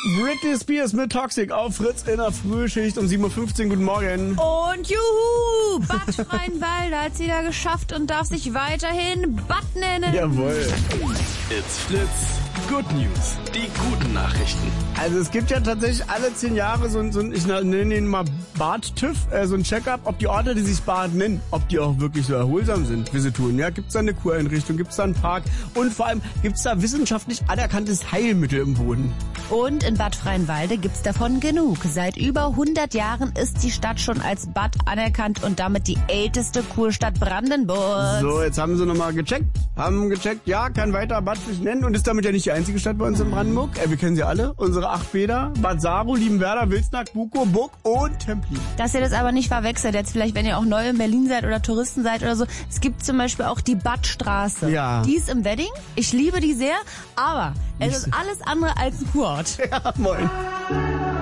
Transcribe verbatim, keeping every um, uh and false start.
Britney Spears mit Toxic auf Fritz in der Frühschicht um sieben Uhr fünfzehn. Guten Morgen. Und juhu, Bad Freienwalde hat's wieder geschafft und darf sich weiterhin Bad nennen. Jawohl. It's Fritz. Good News. Die guten Nachrichten. Also es gibt ja tatsächlich alle zehn Jahre so ein, so ein ich nenne ihn mal Bad-TÜV, äh, so ein Check-up, ob die Orte, die sich Bad nennen, ob die auch wirklich so erholsam sind, wie sie tun. Ja, gibt's da eine Kureinrichtung, gibt's da einen Park und vor allem gibt's da wissenschaftlich anerkanntes Heilmittel im Boden. Und in Bad Freienwalde gibt's davon genug. Seit über hundert Jahren ist die Stadt schon als Bad anerkannt und damit die älteste Kurstadt Brandenburgs. So, jetzt haben sie nochmal gecheckt, haben gecheckt, ja, kann weiter Bad sich nennen und ist damit ja nicht die einzige Stadt bei uns in Brandenburg. Äh, wir kennen sie alle, unsere acht Bäder, Bad Saro, Liebenwerda, Wilsnack, Bukow, Burg und Templin. Dass ihr das aber nicht verwechselt, jetzt vielleicht, wenn ihr auch neu in Berlin seid oder Touristen seid oder so. Es gibt zum Beispiel auch die Badstraße. Ja. Die ist im Wedding. Ich liebe die sehr, aber es ist alles andere als ein Kurort. Ja, moin.